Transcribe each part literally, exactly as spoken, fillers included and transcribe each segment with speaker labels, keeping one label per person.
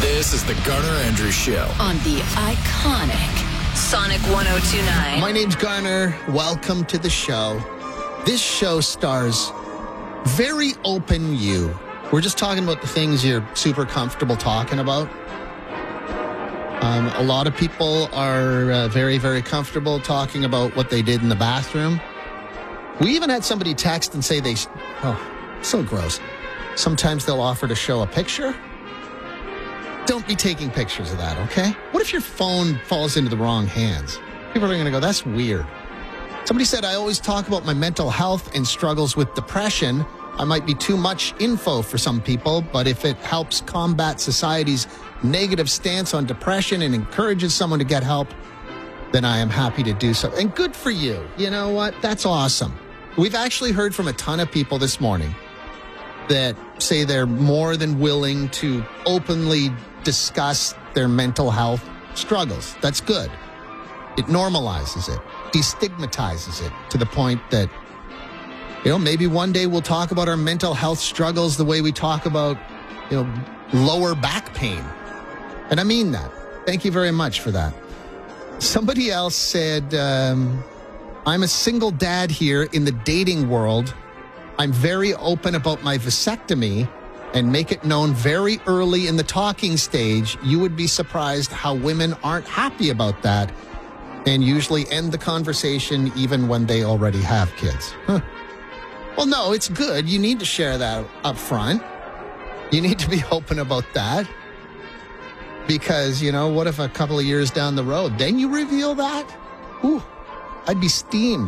Speaker 1: This is the Garner Andrews Show
Speaker 2: on the iconic Sonic one oh two point nine.
Speaker 3: My name's Garner. Welcome to the show. This show stars very open you. We're just talking about the things you're super comfortable talking about. Um, a lot of people are uh, very, very comfortable talking about what they did in the bathroom. We even had somebody text and say they... Oh, so gross. Sometimes they'll offer to show a picture. Don't be taking pictures of that, okay? What if your phone falls into the wrong hands? People are going to go, that's weird. Somebody said, I always talk about my mental health and struggles with depression. I might be too much info for some people, but if it helps combat society's negative stance on depression and encourages someone to get help, then I am happy to do so. And good for you. You know what? That's awesome. We've actually heard from a ton of people this morning that say they're more than willing to openly discuss their mental health struggles. That's good. It normalizes it, destigmatizes it to the point that, you know, maybe one day we'll talk about our mental health struggles the way we talk about, you know, lower back pain. And I mean that. Thank you very much for that. Somebody else said, um, I'm a single dad here in the dating world. I'm very open about my vasectomy and make it known very early in the talking stage. You would be surprised how women aren't happy about that and usually end the conversation even when they already have kids. Huh. Well, no, it's good. You need to share that up front. You need to be open about that. Because, you know, what if a couple of years down the road, then you reveal that? Ooh, I'd be steamed.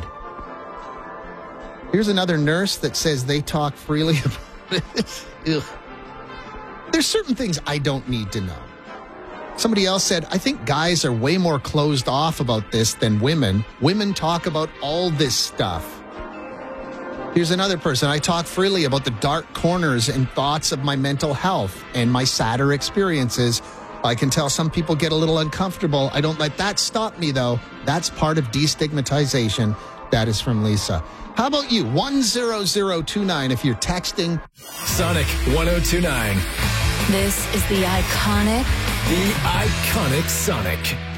Speaker 3: Here's another nurse that says they talk freely about it. Ugh. There's certain things I don't need to know. Somebody else said, I think guys are way more closed off about this than women. Women talk about all this stuff. Here's another person. I talk freely about the dark corners and thoughts of my mental health and my sadder experiences. I can tell some people get a little uncomfortable. I don't let that stop me, though. That's part of destigmatization. That is from Lisa. How about you? one zero zero two nine if you're texting.
Speaker 1: Sonic one oh two point nine.
Speaker 2: This is the iconic
Speaker 1: The iconic Sonic.